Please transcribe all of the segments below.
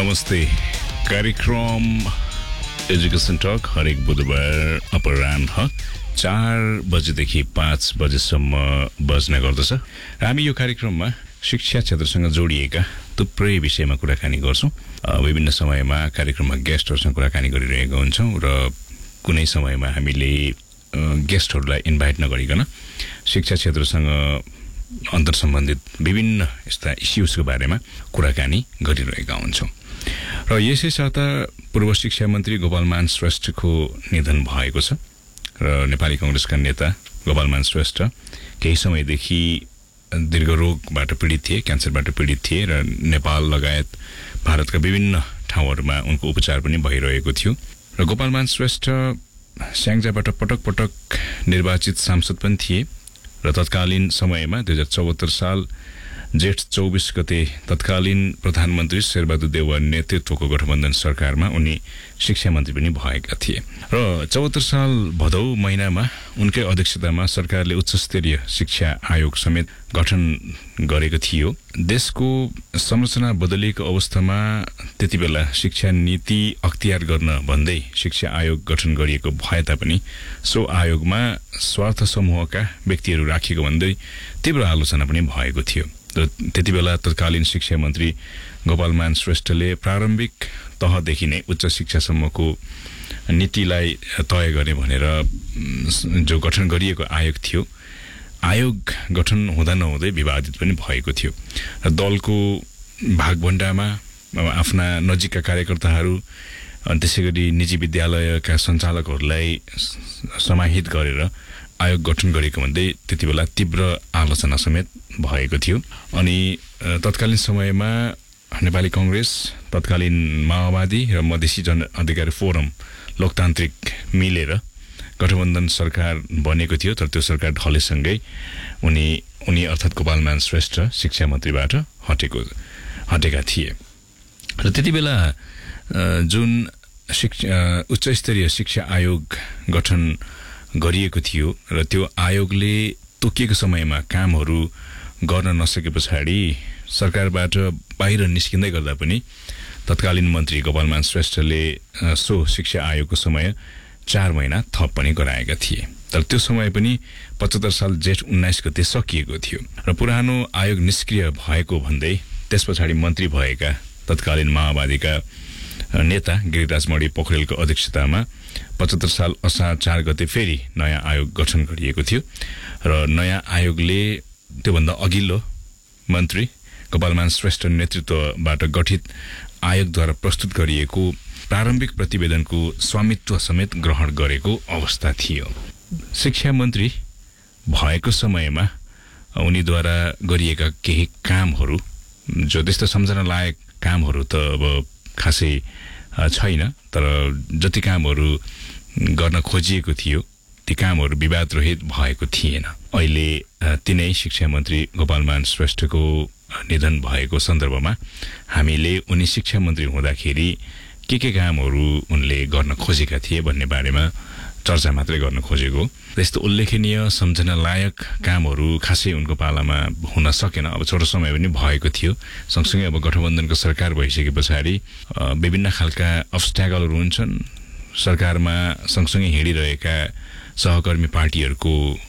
नमस्ते कार्यक्रम education talk हरेक बुधबार अपराह्न 4 बजेदेखि 5 बजेसम्म बज्ने गर्दछ। हामी यो कार्यक्रममा शिक्षा क्षेत्रसँग जोडिएका थुप्रै विषयमा कुराकानी गर्छौं। विभिन्न समयमा कार्यक्रममा गेस्टहरुसँग कुराकानी गरिरहेका हुन्छौं र कुनै समयमा हामीले गेस्टहरुलाई इन्भाइट नगरिकन शिक्षा क्षेत्रसँग अन्तर सम्बन्धित विभिन्न यस्ता इस्युजको बारेमा कुराकानी गरिरहेका हुन्छौं। र यसै साथ पूर्व शिक्षा मन्त्री गोपालमान श्रेष्ठको निधन भएको छ र नेपाली कांग्रेसका नेता गोपालमान श्रेष्ठ केही समयदेखि दीर्घ रोगबाट पीडित थिए, क्यान्सरबाट पीडित थिए र नेपाल लगायत भारतका विभिन्न ठाउँहरुमा उनको उपचार पनि भइरहेको थियो। र गोपालमान श्रेष्ठ स्याङ्जाबाट पटक निर्वाचित सांसद पनि थिए र तत्कालीन समयमा 2074 साल जेठ 24 गते तत्कालीन प्रधानमन्त्री शेरबहादुर देउवा नेतृत्वको गठबन्धन सरकारमा उनी शिक्षा मन्त्री पनि भएका थिए र 74 साल भदौ महिनामा उनकै अध्यक्षतामा सरकारले उच्चस्तरीय शिक्षा आयोग समेत गठन गरेको थियो। देशको संरचना बदलिएको अवस्थामा त्यतिबेला शिक्षा नीति अख्तियार गर्न भन्दै शिक्षा आयोग गठन गरिएको भए तापनि सो आयोगमा स्वार्थ समूहका व्यक्तिहरू राखिएको भन्दै तीव्र आलोचना पनि भएको थियो। र त्यतिबेला तत्कालीन शिक्षा मन्त्री गोपालमान श्रेष्ठले प्रारम्भिक तहदेखि नै उच्च शिक्षासम्मको नीतिलाई तय गर्ने भनेर जो गठन गरिएको आयोग थियो, आयोग गठन हुँदा नहुँदै विवादित पनि भएको थियो र दलको भागभण्डामा आफ्ना नजिकका कार्यकर्ताहरू अनि त्यसैगरी निजी विद्यालयका सञ्चालकहरूलाई समाहित गरेर आयोग गठन गरेको भन्दै त्यतिबेला तीव्र आलोचना समेत भएको थियो। अनि तत्कालीन समयमा नेपाली कांग्रेस, तत्कालीन माओवादी र मधेसी जन अधिकार फोरम लोकतान्त्रिक मिलेर गठबन्धन सरकार बनेको थियो। तर त्यो सरकार ढलेसँगै उनी अर्थात् गोपालमान श्रेष्ठ शिक्षा मन्त्रीबाट हटेका थिए र त्यतिबेला जुन उच्च स्तरीय शिक्षा आयोग गठन गरिएको थियो र त्यो आयोगले तोकिएको समयमा कामहरू गर्न नसके पछाडि सरकारबाट बाहिर निस्किँदै गर्दा पनि तत्कालीन मन्त्री गोपालमान श्रेष्ठले सो शिक्षा आयोगको समय 4 महिना थप पनि गराएका थिए। तर त्यो समय पनि 75 साल जेठ 19 गते सकिएको थियो र पुरानो आयोग निष्क्रिय भएको भन्दै त्यसपछि मन्त्री भएका तत्कालीन माओवादीका नेता गिरिराज मणि पोखरेलको अध्यक्षतामा 75 साल असार 4 गते फेरि नयाँ आयोग गठन गरिएको थियो र नयाँ आयोगले त्योभन्दा अघिल्लो मन्त्री गोपालमान श्रेष्ठ नेतृत्वबाट गठित आयोगद्वारा प्रस्तुत गरिएको प्रारम्भिक प्रतिवेदनको स्वामित्व समेत ग्रहण गरेको अवस्था थियो। शिक्षा मन्त्री भएको समयमा उनीद्वारा गरिएका केही कामहरू जो त्यस्तो सम्झना लायक कामहरू त अब खासै छैन, तर जति कामहरू गर्न खोजिएको थियो ती कामहरू विवाद रहित भएको थिएन। अहिले तिनै शिक्षा मन्त्री गोपालमान श्रेष्ठको निधन भएको सन्दर्भमा हामीले उनी शिक्षा मन्त्री हुँदाखेरि के कामहरू उनले गर्न खोजेका थिए भन्ने बारेमा चर्चा मात्रै गर्न खोजेको। त्यस्तो उल्लेखनीय सम्झना लायक कामहरू खासै उनको पालामा हुन सकेन। अब छोटो समय पनि भएको थियो। सँगसँगै अब गठबन्धनको सरकार भइसके पछाडि विभिन्न खालका अब्स्ट्याकलहरू हुन्छन्। सरकारमा सँगसँगै हिँडिरहेका सहकर्मी पार्टीहरूको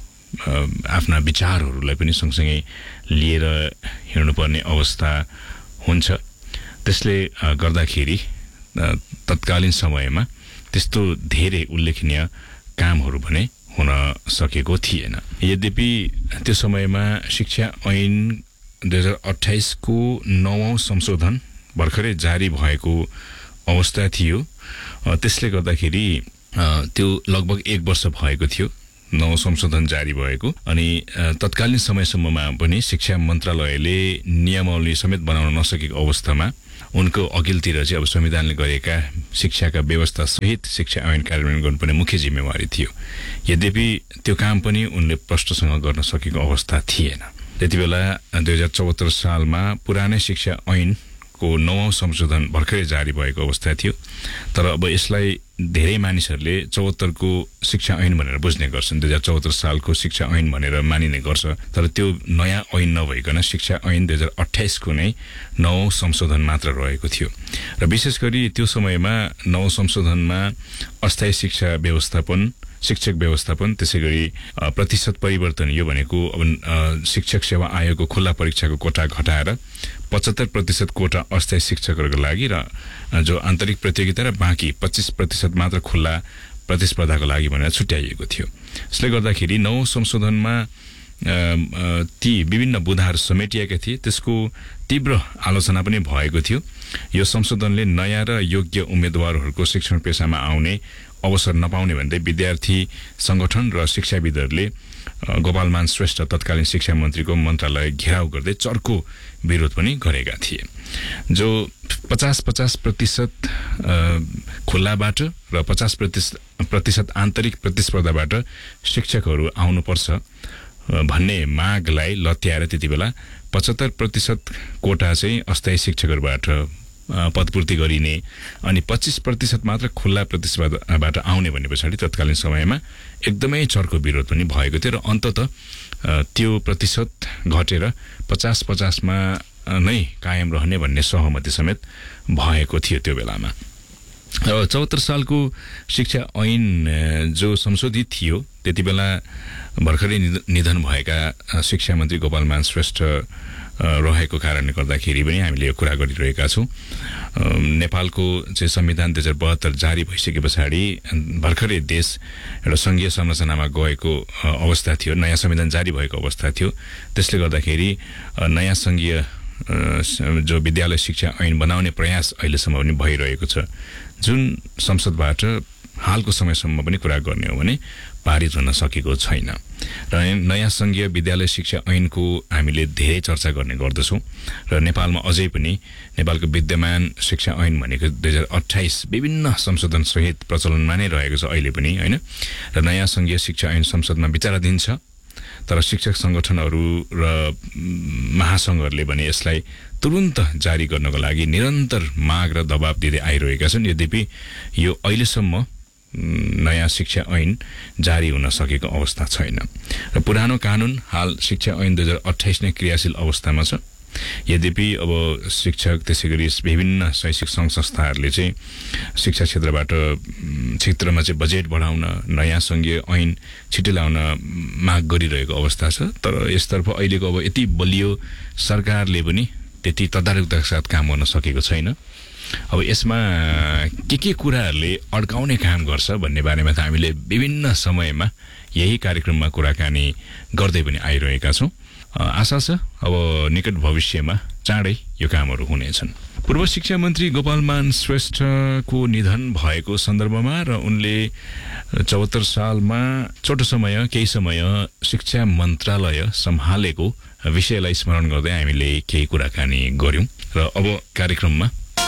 आफ्ना विचारहरूलाई पनि सँगसँगै लिएर हिँड्नुपर्ने अवस्था हुन्छ। त्यसले गर्दाखेरि तत्कालीन समयमा त्यस्तो धेरै उल्लेखनीय कामहरू भने हुन सकेको थिएन। यद्यपि त्यो समयमा शिक्षा ऐन 2028 को 9औं संशोधन भर्खरै जारी भएको अवस्था थियो। त्यसले गर्दाखेरि त्यो लगभग 1 वर्ष भएको थियो 9औं संशोधन जारी भएको। अनि तत्कालीन समयसम्ममा पनि शिक्षा मन्त्रालयले नियमावली समेत बनाउन नसकेको अवस्थामा उनको अघिल्तिर चाहिँ अब संविधानले गरेका शिक्षाका व्यवस्था सहित शिक्षा ऐन कार्यान्वयन गर्नुपर्ने मुख्य जिम्मेवारी थियो। यद्यपि त्यो काम पनि उनले प्रष्टसँग गर्न सकेको अवस्था थिएन। त्यतिबेला 2074 सालमा पुरानै शिक्षा ऐनको को 9औं संशोधन भर्खरै जारी भएको अवस्था थियो। तर अब यसलाई धेरै मानिसहरूले 74 को शिक्षा ऐन भनेर बुझ्ने गर्छन्। 2074 सालको शिक्षा ऐन भनेर मानिने गर्छ। तर त्यो नयाँ ऐन नभइकन शिक्षा ऐन 2028 को नै 9औं संशोधन मात्र रहेको थियो। र विशेष गरी त्यो समयमा 9औं संशोधनमा अस्थायी शिक्षा व्यवस्थापन, शिक्षक व्यवस्थापन, त्यसैगरी प्रतिशत परिवर्तन, यो भनेको अब शिक्षक सेवा आयोगको खुल्ला परीक्षाको कोटा घटाएर 75% कोटा अस्थायी शिक्षकहरूको लागि र जो आन्तरिक प्रतियोगिता र बाँकी 25% मात्र खुल्ला प्रतिस्पर्धाको लागि भनेर छुट्याइएको थियो। यसले गर्दाखेरि 9औं संशोधनमा ती विभिन्न बुँदाहरू समेटिएका थिए। त्यसको तीव्र आलोचना पनि भएको थियो। यो संशोधनले नयाँ र योग्य उम्मेदवारहरूको शिक्षण पेशामा आउने अवसर नपाउने भन्दै विद्यार्थी संगठन र शिक्षाविदहरूले गोपालमान श्रेष्ठ तत्कालीन शिक्षा मन्त्रीको मन्त्रालय घेराउ गर्दै चर्को विरोध पनि गरेका थिए। जो 50% खुल्लाबाट र 50% आन्तरिक प्रतिस्पर्धाबाट शिक्षकहरू आउनुपर्छ भन्ने मागलाई लत्याएर त्यति बेला 75% कोटा चाहिँ अस्थायी शिक्षकहरूबाट पदपूर्ति गरिने अनि 25% मात्र खुल्ला प्रतिस्पर्धाबाट आउने भन्ने पछाडि तत्कालीन समयमा एकदमै चर्को विरोध पनि भएको थियो र अन्ततः त्यो प्रतिशत घटेर 50-50 मा नै कायम रहने भन्ने सहमति समेत भएको थियो त्यो बेलामा। 74 सालको शिक्षा ऐन जो संशोधित थियो त्यति बेला भर्खरै निधन भएका शिक्षा मन्त्री गोपालमान श्रेष्ठ रहेको कारणले गर्दाखेरि पनि हामीले यो कुरा गरिरहेका छौँ। नेपालको चाहिँ संविधान 2072 जारी भइसके पछाडि भर्खरै देश एउटा संघीय संरचनामा गएको अवस्था थियो। नयाँ संविधान जारी भएको अवस्था थियो। त्यसले गर्दाखेरि नयाँ संघीय जो विद्यालय शिक्षा ऐन बनाउने प्रयास अहिलेसम्म पनि भइरहेको छ, जुन संसदबाट हालको समयसम्म पनि कुरा गर्ने हो भने पारित हुन सकेको छैन। र नयाँ संघीय विद्यालय शिक्षा ऐनको हामीले धेरै चर्चा गर्ने गर्दछौँ र नेपालमा अझै पनि नेपालको विद्यमान शिक्षा ऐन भनेको 2028 विभिन्न संशोधन सहित प्रचलनमा नै रहेको छ अहिले पनि, हैन। र नयाँ संघीय शिक्षा ऐन संसदमा विचाराधीन छ। तर शिक्षक संगठनहरू र महासंघहरूले भने यसलाई तुरुन्त जारी गर्नको लागि निरन्तर माग र दबाब दिँदै आइरहेका छन्। यद्यपि यो अहिलेसम्म नयाँ शिक्षा ऐन जारी हुन सकेको अवस्था छैन र पुरानो कानुन हाल शिक्षा ऐन 2028 नै क्रियाशील अवस्थामा छ। यद्यपि अब शिक्षक त्यसैगरी विभिन्न शैक्षिक संघ संस्थाहरूले चाहिँ शिक्षा क्षेत्रमा चाहिँ बजेट बढाउन नयाँ संघीय ऐन छिटै ल्याउन माग गरिरहेको अवस्था छ। तर यसतर्फ अहिलेको अब यति बलियो सरकारले पनि त्यति तदारुकताका साथ काम गर्न सकेको छैन। अब यसमा के कुराहरूले अड्काउने काम गर्छ भन्ने बारेमा त हामीले विभिन्न समयमा यही कार्यक्रममा कुराकानी गर्दै पनि आइरहेका छौँ। आशा छ अब निकट भविष्यमा चाँडै यो कामहरू हुनेछन्। पूर्व शिक्षा मन्त्री गोपालमान श्रेष्ठको निधन भएको सन्दर्भमा र उनले 74 सालमा केही समय शिक्षा मन्त्रालय सम्हालेको विषयलाई स्मरण गर्दै हामीले केही कुराकानी गर्यौं र अब कार्यक्रममा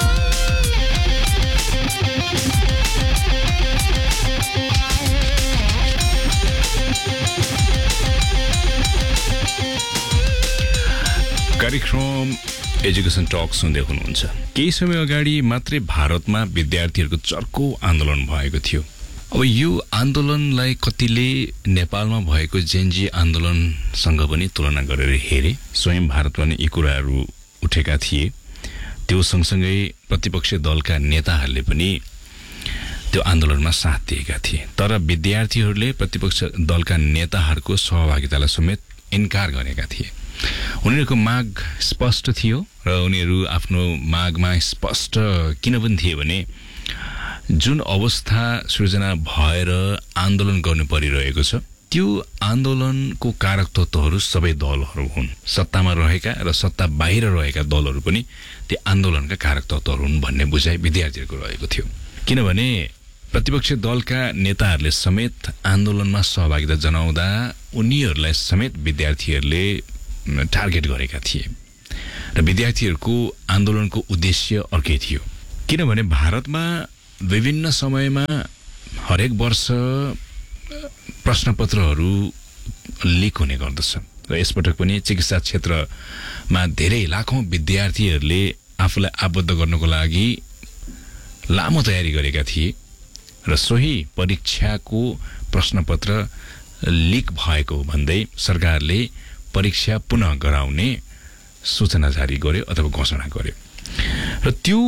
कार्यक्रम एजुकेसन टक सुन्दै हुनुहुन्छ। केही समय अगाडि मात्रै भारतमा विद्यार्थीहरूको चर्को आन्दोलन भएको थियो। अब यो आन्दोलनलाई कतिले नेपालमा भएको जेनजी आन्दोलनसँग पनि तुलना गरेर हेरे। स्वयं भारतमा नै यी कुराहरू उठेका थिए। त्यो सँगसँगै प्रतिपक्षी दलका नेताहरूले पनि त्यो आन्दोलनमा साथ दिएका थिए। तर विद्यार्थीहरूले प्रतिपक्ष दलका नेताहरूको सहभागितालाई समेत इन्कार गरेका थिए। उनीहरूको माग स्पष्ट थियो र उनीहरू आफ्नो मागमा स्पष्ट किन पनि थिए भने जुन अवस्था सृजना भएर आन्दोलन गर्नु परिरहेको छ त्यो आन्दोलनको कारक तत्त्वहरू सबै दलहरू हुन्। सत्तामा रहेका र सत्ता बाहिर रहेका दलहरू पनि त्यो आन्दोलनका कारक तत्त्वहरू हुन् भन्ने बुझाइ विद्यार्थीहरूको रहेको थियो। किनभने प्रतिपक्ष दलका नेताहरूले समेत आन्दोलनमा सहभागिता जनाउँदा उनीहरूलाई समेत विद्यार्थीहरूले टार्गेट गरेका थिए र विद्यार्थीहरूको आन्दोलनको उद्देश्य अर्कै थियो। किनभने भारतमा विभिन्न समयमा हरेक वर्ष प्रश्नपत्रहरू लिक हुने गर्दछ र यसपटक पनि चिकित्सा क्षेत्रमा धेरै लाखौं विद्यार्थीहरूले आफूलाई आबद्ध गर्नको लागि लामो तयारी गरेका थिए र सोही परीक्षाको प्रश्नपत्र लिक भएको भन्दै सरकारले परीक्षा पुनः गराउने सूचना जारी गर्यो अथवा घोषणा गर्यो र त्यो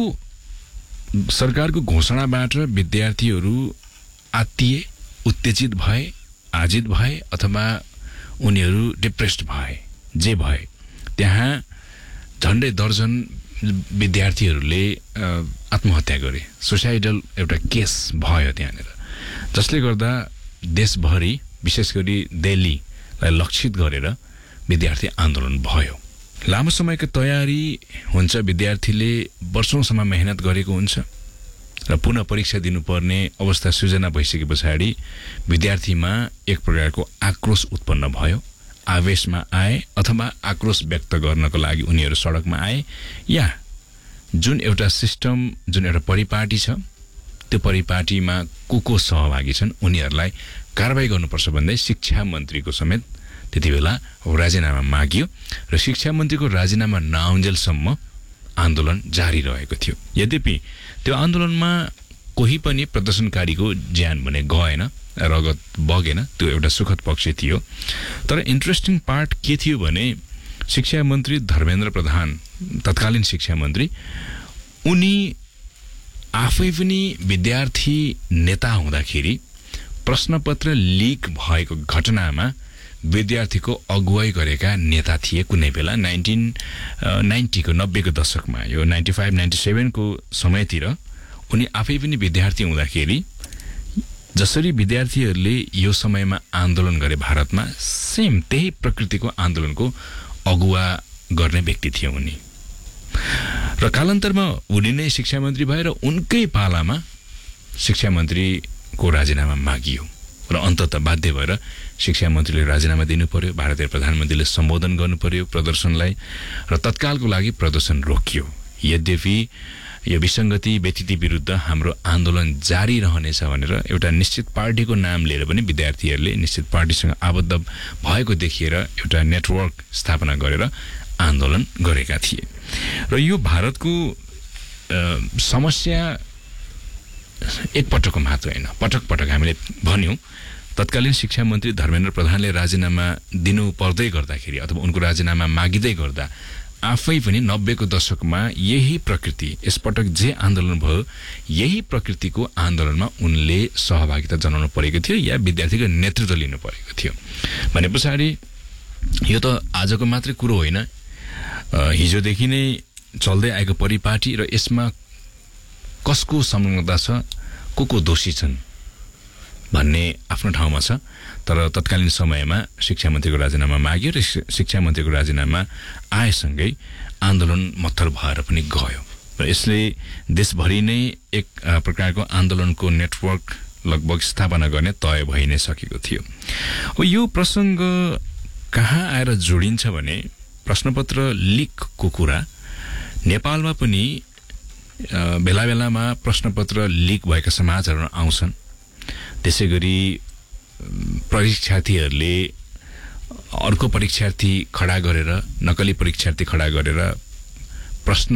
सरकारको घोषणाबाट विद्यार्थीहरू आत्तिए, उत्तेजित भए, आजित भए अथवा उनीहरू डिप्रेस्ड भए, जे भए त्यहाँ झन्डै दर्जन विद्यार्थीहरूले आत्महत्या गरे। सुसाइडल एउटा केस भयो त्यहाँनिर, जसले गर्दा देशभरि विशेष गरी दिल्लीलाई लक्षित गरेर विद्यार्थी आन्दोलन भयो। लामो समयको तयारी हुन्छ, विद्यार्थीले वर्षौंसम्म मेहनत गरेको हुन्छ र पुनः परीक्षा दिनुपर्ने अवस्था सृजना भइसके पछाडि विद्यार्थीमा एक प्रकारको आक्रोश उत्पन्न भयो। आवेशमा आए अथवा आक्रोश व्यक्त गर्नको लागि उनीहरू सडकमा आए, या जुन एउटा सिस्टम, जुन एउटा परिपाटी छ त्यो परिपाटीमा को सहभागी छन् उनीहरूलाई कारबाही गर्नुपर्छ भन्दै शिक्षा मन्त्रीको समेत त्यति बेला राजीनामा मागियो र शिक्षा मन्त्रीको राजीनामा नआउन्जेलसम्म आन्दोलन जारी रहेको थियो। यद्यपि त्यो आन्दोलनमा कोही पनि प्रदर्शनकारीको ज्यान भने गएन, रगत बगेन, त्यो एउटा सुखद पक्ष थियो। तर इन्ट्रेस्टिङ पार्ट के थियो भने शिक्षा मन्त्री धर्मेन्द्र प्रधान, तत्कालीन शिक्षा मन्त्री, उनी आफै पनि विद्यार्थी नेता हुँदाखेरि प्रश्नपत्र लिक भएको घटनामा विद्यार्थीको अगुवाई गरेका नेता थिए। कुनै बेला 1990 को 90 को दशकमा, यो 95-97 को समयतिर उनी आफै पनि विद्यार्थी हुँदाखेरि जसरी विद्यार्थीहरूले यो समयमा आन्दोलन गरे भारतमा, सेम त्यही प्रकृतिको आन्दोलनको अगुवा गर्ने व्यक्ति थिए उनी। र कालान्तरमा उनी नै शिक्षा मन्त्री भएर उनकै पालामा शिक्षा मन्त्रीको राजीनामा मागियो र अन्ततः बाध्य भएर शिक्षा मन्त्रीले राजीनामा दिनु पर्यो। भारतीय प्रधानमन्त्रीले सम्बोधन गर्नु पर्यो प्रदर्शनलाई र तत्कालको लागि प्रदर्शन रोकियो। यद्यपि यो विसङ्गति व्यतिथि विरुद्ध हाम्रो आन्दोलन जारी रहनेछ भनेर एउटा निश्चित पार्टीको नाम लिएर पनि विद्यार्थीहरूले निश्चित पार्टीसँग आबद्ध भएको देखिएर एउटा नेटवर्क स्थापना गरेर आन्दोलन गरेका थिए। र यो भारतको समस्या एकपटकको मात्र होइन, पटक पटक हामीले भन्यौं। तत्कालीन शिक्षा मन्त्री धर्मेन्द्र प्रधानले राजीनामा दिनु पर्दै गर्दाखेरि अथवा उनको राजीनामा मागिँदै गर्दा आफै पनि 90 को दशकमा यही प्रकृति, यसपटक जे आन्दोलन भयो यही प्रकृतिको आन्दोलनमा उनले सहभागिता जनाउनु परेको थियो या विद्यार्थीको नेतृत्व लिनु परेको थियो। भने पछाडि यो त आजको मात्रै कुरो होइन, हिजोदेखि नै चल्दै आएको परिपाटी र यसमा कसको संलग्नता छ, को दोषी छन् भन्ने आफ्नो ठाउँमा छ। तर तत्कालीन समयमा शिक्षा मन्त्रीको राजीनामा माग्यो र शिक्षा मन्त्रीको राजीनामा आएसँगै आन्दोलन मत्थर भएर पनि गयो र यसले देशभरि नै एक प्रकारको आन्दोलनको नेटवर्क लगभग स्थापना गर्ने तय भइ नै सकेको थियो। अब यो प्रसङ्ग कहाँ आएर जोडिन्छ भने प्रश्नपत्र लिकको कुरा नेपालमा पनि बेला बेलामा प्रश्नपत्र लिक भएका समाजहरू आउँछन्। त्यसैगरी परीक्षार्थीहरूले अर्को परीक्षार्थी खडा गरेर, नकली परीक्षार्थी खडा गरेर प्रश्न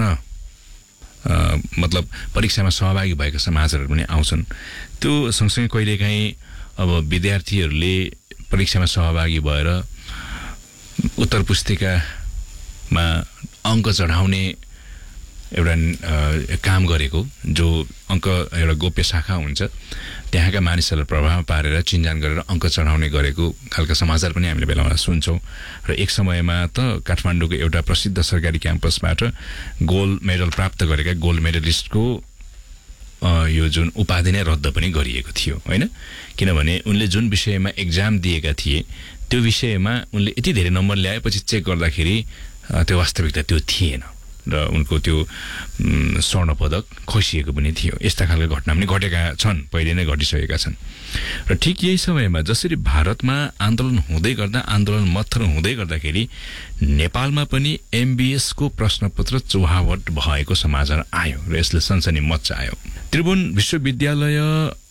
मतलब परीक्षामा सहभागी भएका समाजहरू पनि आउँछन्। त्यो सँगसँगै कहिलेकाहीँ अब विद्यार्थीहरूले परीक्षामा सहभागी भएर उत्तर पुस्तिकामा अङ्क चढाउने एउटा काम गरेको, जो अङ्क एउटा गोप्य शाखा हुन्छ त्यहाँका मानिसहरूलाई प्रभाव पारेर चिन्जान गरेर अङ्क चढाउने गरेको खालका समाचार पनि हामीले बेलामा सुन्छौँ। र एक समयमा त काठमाडौँको एउटा प्रसिद्ध सरकारी क्याम्पसबाट गोल्ड मेडल प्राप्त गरेका गोल्ड मेडलिस्टको यो जुन उपाधि नै रद्द पनि गरिएको थियो, होइन? किनभने उनले जुन विषयमा एक्जाम दिएका थिए त्यो विषयमा उनले यति धेरै नम्बर ल्याएपछि चेक गर्दाखेरि त्यो वास्तविकता त्यो थिएन र उनको त्यो स्वर्ण पदक खोसिएको पनि थियो। यस्ता खालका घटना पनि घटेका छन्, पहिले नै घटिसकेका छन्। र ठिक यही समयमा जसरी भारतमा आन्दोलन हुँदै गर्दा, आन्दोलन मत्थर हुँदै गर्दाखेरि नेपालमा पनि MBS को प्रश्नपत्र चौहावट भएको समाचार आयो र यसले सनसनी मच्चायो। त्रिभुवन विश्वविद्यालय